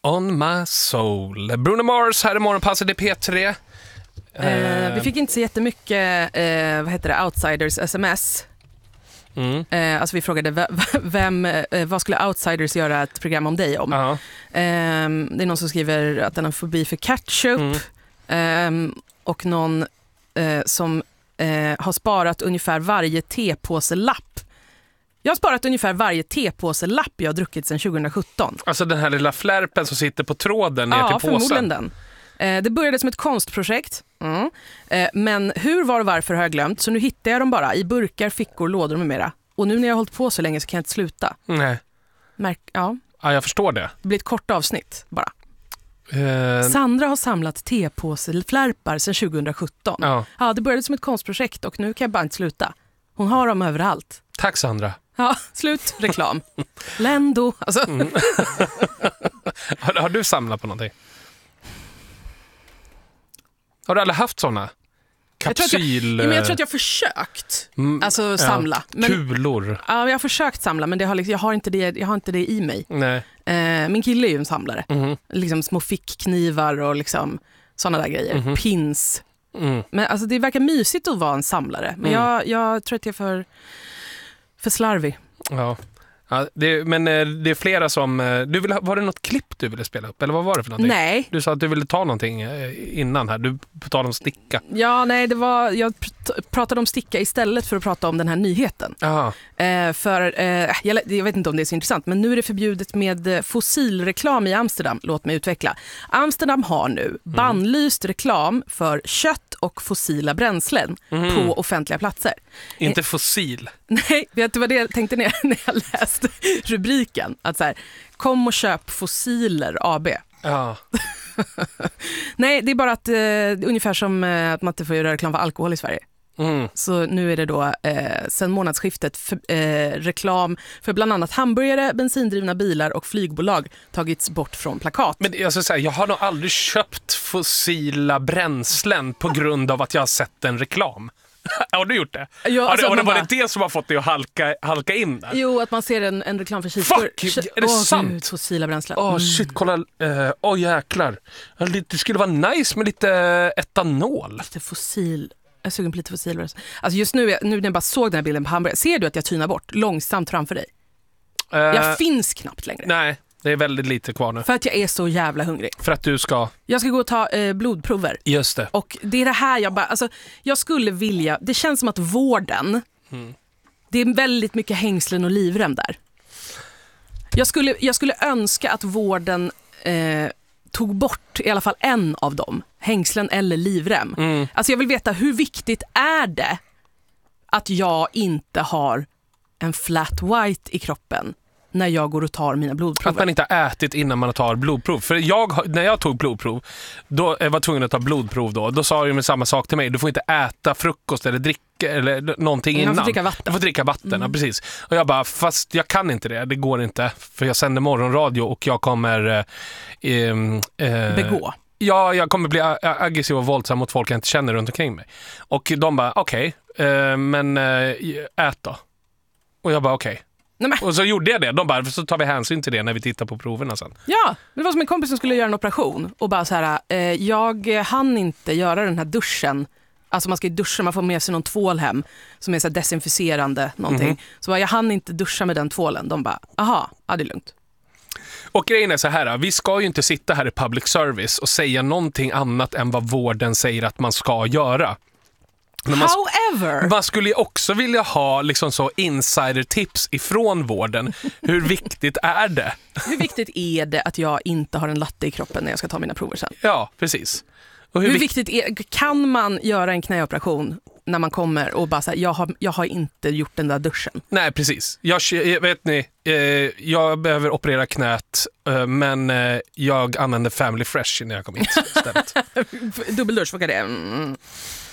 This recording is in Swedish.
on my soul. Bruno Mars här i morgonpasset i P3. Vi fick inte så jättemycket Outsiders SMS. Alltså vi frågade vad skulle Outsiders göra ett program om dig om? Det är någon som skriver att den har fobi för ketchup. Och någon som har sparat ungefär varje tepåselapp. Jag har sparat ungefär varje tepåselapp jag har druckit sedan 2017. Alltså den här lilla flärpen som sitter på tråden ner till påsen. Ja, förmodligen den. Det började som ett konstprojekt. Men hur, var och varför har jag glömt. Så nu hittar jag dem bara i burkar, fickor, lådor med mera. Och nu när jag har hållit på så länge så kan jag inte sluta. Nej. Ja, jag förstår det. Det blir ett kort avsnitt bara. Sandra har samlat tepåseflärpar sedan 2017. Ja, det började som ett konstprojekt och nu kan jag bara inte sluta. Hon har dem överallt. Tack Sandra. Ja, slut reklam. Lendo. Alltså. Har du samlat på någonting? Har du aldrig haft såna? Kapsyl... Jag tror att jag har försökt samla. Men, kulor. Ja, jag har försökt samla, men jag har inte det i mig. Nej. Min kille är ju en samlare. Liksom små fickknivar och liksom såna där grejer. Pins. Men alltså, det verkar mysigt att vara en samlare. Men jag tror att jag är för slarvig. Ja. Men det är flera som... var det något klipp du ville spela upp? Eller vad var det för någonting? Nej. Du sa att du ville ta någonting innan här. Du talade om sticka. Ja, nej, jag pratade om sticka istället för att prata om den här nyheten. Jag vet inte om det är så intressant, men nu är det förbjudet med fossilreklam i Amsterdam. Låt mig utveckla. Amsterdam har nu bannlyst reklam för kött och fossila bränslen på offentliga platser. Inte fossil. Nej, det var det jag tänkte när jag läste rubriken. Att så här, kom och köp fossiler AB. Ja. Nej, det är bara att ungefär som att man inte får göra reklam för alkohol i Sverige. Så nu är det då sedan månadsskiftet reklam för bland annat hamburgare, bensindrivna bilar och flygbolag tagits bort från plakat. Men jag ska säga, jag har nog aldrig köpt fossila bränslen på grund av att jag har sett en reklam. Har du gjort det? Ja, alltså, var det som har fått dig att halka in där? Jo, att man ser en reklam för kylskåp. Fuck, är det sant? Gud, fossila bränslen. Shit, kolla. Jäklar. Det skulle vara nice med lite etanol. Lite fossil. Jag suger på lite fossil. Alltså just nu när jag bara såg den här bilden på hamburgare, ser du att jag tynar bort långsamt framför dig? Jag finns knappt längre. Nej, det är väldigt lite kvar nu. För att jag är så jävla hungrig. För att du ska... Jag ska gå och ta blodprover. Just det. Och det är det här jag skulle vilja... Det känns som att vården... Det är väldigt mycket hängslen och livrem där. Jag skulle önska att vården tog bort i alla fall en av dem. Hängslen eller livrem. Alltså jag vill veta, hur viktigt är det att jag inte har en flat white i kroppen när jag går och tar mina blodprover? Att man inte har ätit innan man tar blodprov. För när jag tog blodprov, då var jag tvungen att ta blodprov då sa de samma sak till mig. Du får inte äta frukost eller dricka eller någonting innan. Du får dricka vatten. Ja, precis. Och jag bara, fast jag kan inte det går inte. För jag sänder morgonradio och jag kommer... begå. Ja, jag kommer bli aggressiv och våldsam mot folk jag inte känner runt omkring mig. Och de bara, okej, men ät då. Och jag bara, okej. Och så gjorde jag det. De bara, så tar vi hänsyn till det när vi tittar på proverna sen. Ja, det var som en kompis som skulle göra en operation och bara så här, jag hann inte göra den här duschen. Alltså man ska ju duscha, man får med sig någon tvål hem som är så här desinficerande någonting. Så bara, jag hann inte duscha med den tvålen. De bara, aha, ja, det är lugnt. Och grejen är så här, vi ska ju inte sitta här i public service och säga någonting annat än vad vården säger att man ska göra. However, man skulle ju också vilja ha liksom så insider-tips ifrån vården. Hur viktigt är det? Hur viktigt är det att jag inte har en latte i kroppen när jag ska ta mina prover sen? Ja, precis. Och hur viktigt kan man göra en knäoperation när man kommer och bara säga, jag har inte gjort den där duschen? Nej, precis. Jag behöver operera knät, men jag använder Family Fresh när jag kom hit istället. Dubbeldusch, vad är det?